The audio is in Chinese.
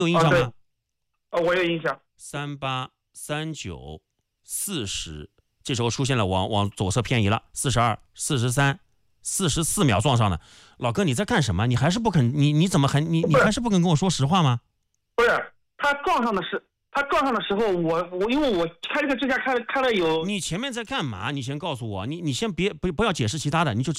有印象对， 吗？ 我有印象。 38、39、40，这时候出现了往左侧偏移了，42、43、44秒撞上了。老哥，你在干什么？你还是不肯？你怎么还你还是不肯跟我说实话吗？ 不是他撞上的时候，因为我开这个支架开了有。 你前面在干嘛？你先告诉我，你先不要解释其他的，你就